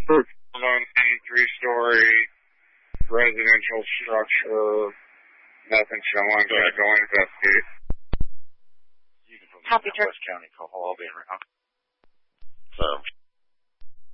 Three-story residential structure. Nothing showing. Gotta go investigate. Copy, West County call. I'll be around. So.